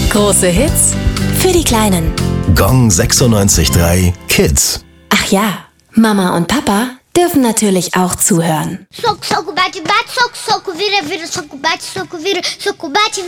Große Hits für die Kleinen. Gong 96.3 Kids. Ach ja, Mama und Papa dürfen natürlich auch zuhören. Soco, soco, bate, bate, soco, soco, vira, vira, soco, bate, vira, soco, bate,